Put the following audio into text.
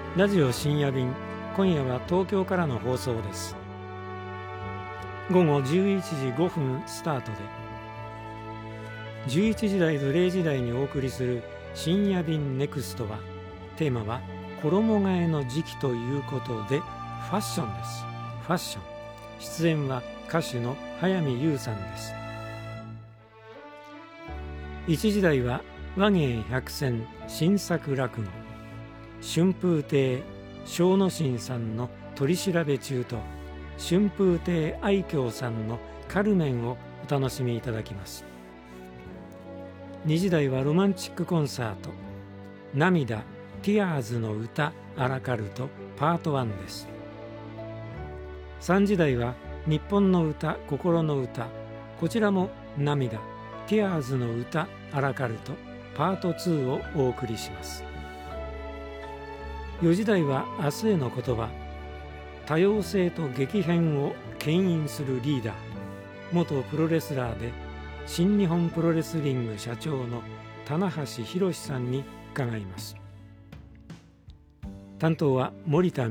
ラジオ深夜便、今夜は東京からの放送です。午後11時5分スタートで、11時台と0時台にお送りする深夜便ネクストは、テーマは衣替えの時期ということでファッションです。ファッション。出演は歌手の早見優さんです。1時台は話芸百選新作落語、春風亭昇之進さんの取り調べ中と、春風亭愛嬌さんのカルメンをお楽しみいただきます。2時台はロマンチックコンサート、涙ティアーズの歌アラカルトパート1です。3時台は日本の歌心の歌、こちらも涙ティアーズの歌アラカルトパート2をお送りします。4時台は明日への言葉、多様性と激変を牽引するリーダー、元プロレスラーで新日本プロレスリング社長の棚橋弘さんに伺います。担当は森田